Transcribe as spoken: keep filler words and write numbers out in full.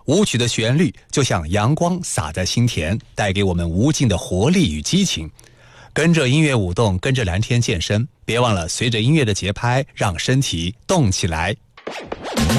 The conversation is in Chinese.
舞曲的旋律就像阳光洒在心田，带给我们无尽的活力与激情。跟着音乐舞动，跟着蓝天健身，别忘了随着音乐的节拍，让身体动起来。